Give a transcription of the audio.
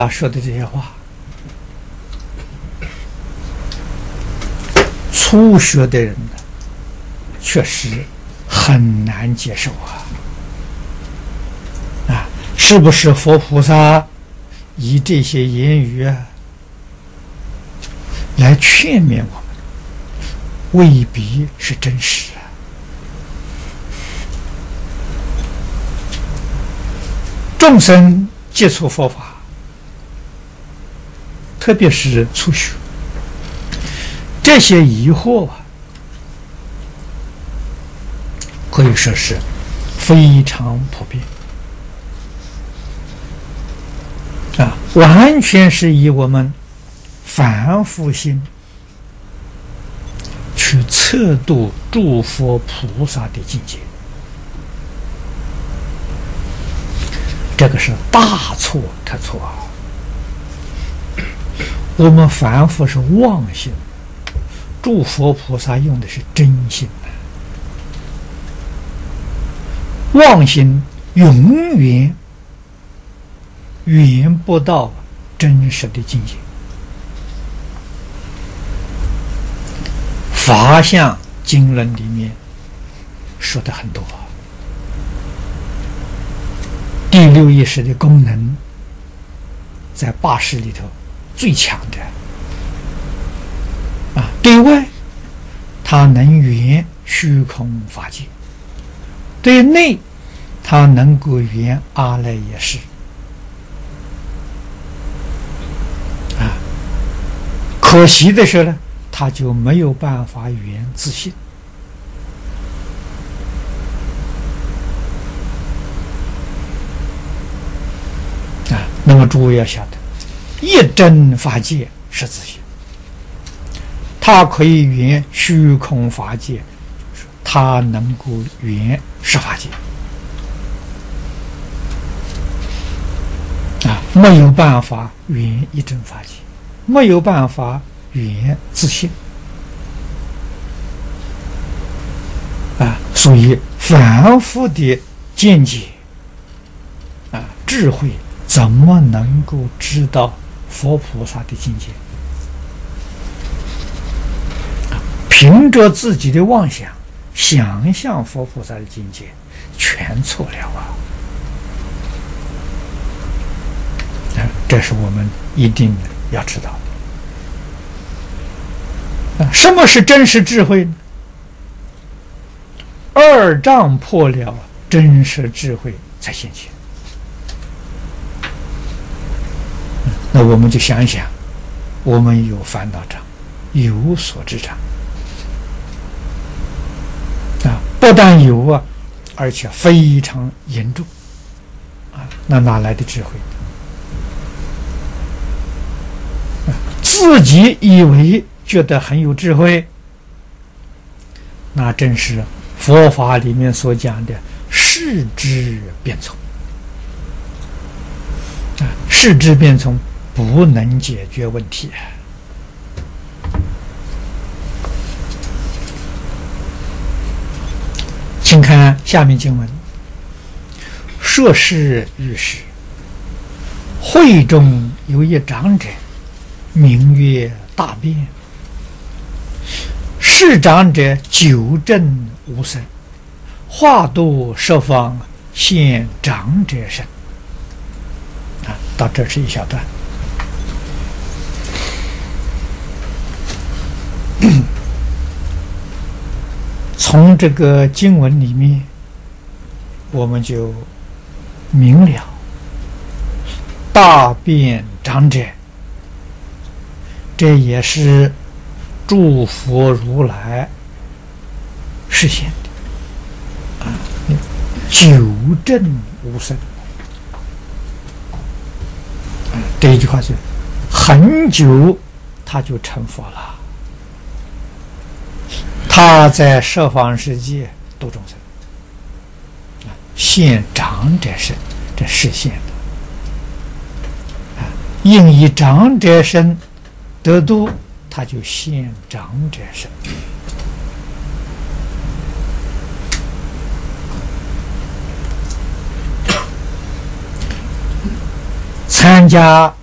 他说的这些话，初学的人呢，确实很难接受啊！是不是佛菩萨以这些言语来劝勉我们，未必是真实啊！众生接触佛法，特别是初学，这些疑惑可以说是非常普遍完全是以我们凡夫心去测度诸佛菩萨的境界，这个是大错特错我们凡夫是妄心，诸佛菩萨用的是真心妄心永远圆不到真实的境界。法相经论里面说的很多第六意识的功能在八识里头最强的对外它能圆虚空法界，对内它能够圆阿赖耶识可惜的是呢，它就没有办法圆自性那么诸位要晓得，一真法界是自性，它可以圆虚空法界，它能够圆十法界没有办法圆一真法界，没有办法圆自性所以凡夫的见解智慧怎么能够知道佛菩萨的境界？凭着自己的妄想想象佛菩萨的境界，全错了这是我们一定要知道的什么是真实智慧呢？二障破了，真实智慧才现前。那我们就想一想，我们有烦恼障，有所知障不但有而且非常严重那哪来的智慧？自己以为觉得很有智慧，那正是佛法里面所讲的视之变聪视之变聪不能解决问题请看下面经文：说是遇事，会中有一长者，名曰大辩。是长者久证无生，化度十方，现长者身到这是一小段。从这个经文里面我们就明了，大辩长者这也是诸佛如来实现的久证无生这一句话是很久他就成佛了，他在十方世界度众生现长者身，这实现的应以长者身得度，他就现长者身参加